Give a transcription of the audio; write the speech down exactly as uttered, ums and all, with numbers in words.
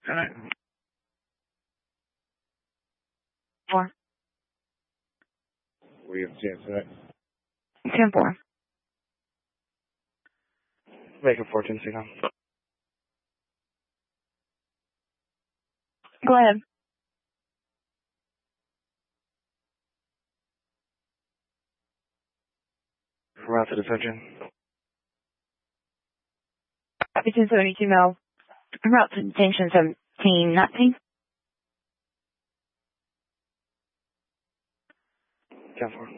All right. Four. We have a chance for that. Ten four. Make a fortune signal. Go ahead. Route to detention. Between seventy-two mile. Route to detention seventeen nineteen. Ten four.